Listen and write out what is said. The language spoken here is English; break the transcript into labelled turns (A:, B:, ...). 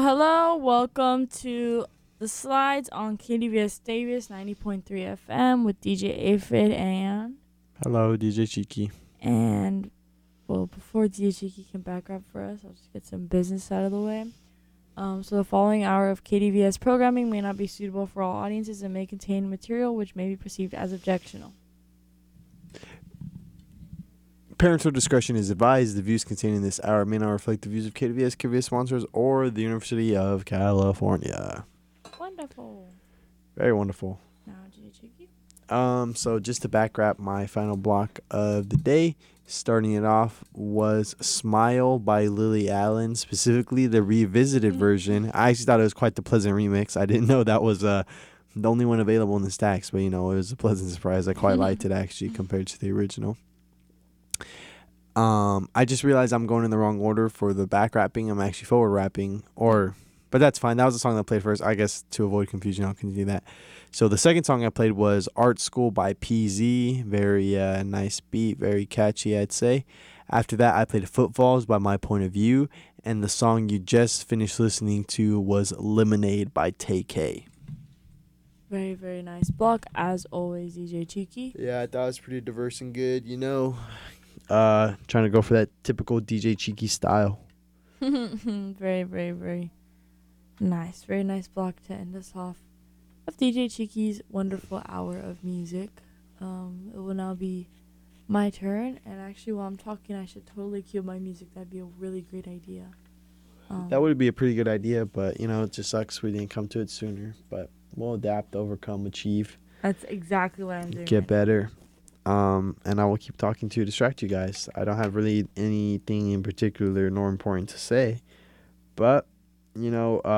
A: Hello, welcome to the slides on KDVS Davis 90.3 FM with DJ Aphid
B: Hello, DJ Cheeky.
A: and before DJ Cheeky can back up for us, I'll just get some business out of the way. So the following hour of KDVS programming may not be suitable for all audiences and may contain material which may be perceived as objectionable.
B: Parental discretion is advised. The views contained in this hour may not reflect the views of KDVS, KDVS sponsors, or the University of California.
A: Wonderful.
B: Very wonderful.
A: Now, DJ Cheeky.
B: So just to back wrap my final block of the day, starting it off was Smile by Lily Allen, specifically the revisited version. I actually thought it was quite the pleasant remix. I didn't know that was the only one available in the stacks, but it was a pleasant surprise. I quite liked it actually compared to the original. I just realized I'm going in the wrong order for the back rapping. I'm actually forward rapping, but that's fine. That was the song that I played first. I guess to avoid confusion, I'll continue that. So the second song I played was Art School by PZ. Very nice beat, very catchy, I'd say. After that, I played Footfalls by My Point of View, and the song you just finished listening to was Lemonade by Tay-K.
A: Very, very nice block, as always, DJ Cheeky.
B: Yeah, I thought it was pretty diverse and good, trying to go for that typical DJ Cheeky style.
A: Very, very, very nice. Very nice block to end us off of DJ Cheeky's wonderful hour of music. It will now be my turn, and actually while I'm talking I should totally cue my music. That'd be a really great idea.
B: That would be a pretty good idea, but it just sucks we didn't come to it sooner. But we'll adapt, overcome, achieve.
A: That's exactly what I'm doing.
B: Get better. And I will keep talking to distract you guys. I don't have really anything in particular nor important to say, but